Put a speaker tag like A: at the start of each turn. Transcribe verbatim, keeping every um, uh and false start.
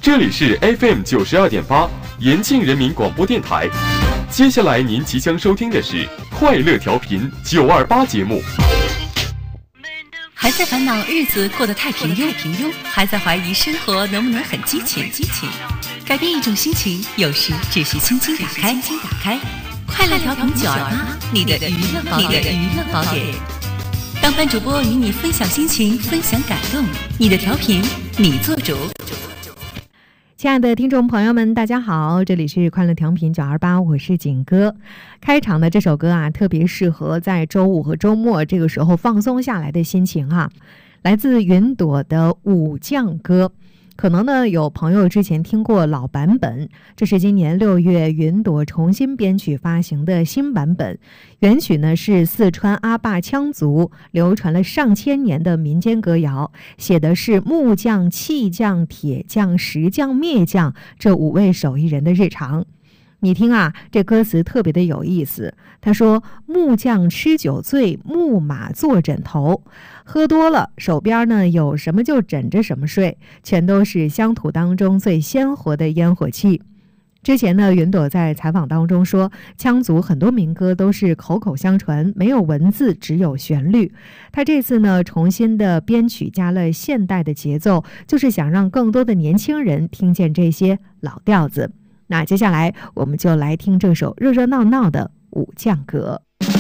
A: 这里是 F M 九十二点八延庆人民广播电台。接下来您即将收听的是快乐调频九二八节目。
B: 还在烦恼日子过得太平庸，平庸，还在怀疑生活能不能很激情，激情。改变一种心情，有时只需轻轻打开，轻轻打开。快乐调频九二八，你的娱乐宝典，你的娱乐宝典。当班主播与你分享心情，分享感动，你的调频，你做主。
C: 亲爱的听众朋友们，大家好，这里是快乐调频九二八，我是景哥。开场的这首歌啊，特别适合在周五和周末这个时候放松下来的心情哈、啊。来自云朵的武将歌。可能呢，有朋友之前听过老版本，这是今年六月云朵重新编曲发行的新版本。原曲呢是四川阿坝羌族流传了上千年的民间歌谣，写的是木匠、砌匠、铁匠、石匠、篾匠这五位手艺人的日常。你听啊，这歌词特别的有意思。他说：木匠吃酒醉，木马做枕头，喝多了手边呢有什么就枕着什么睡，全都是乡土当中最鲜活的烟火气。之前呢，云朵在采访当中说，羌族很多民歌都是口口相传，没有文字，只有旋律。他这次呢，重新的编曲加了现代的节奏，就是想让更多的年轻人听见这些老调子。那接下来我们就来听这首热热闹闹的武将歌。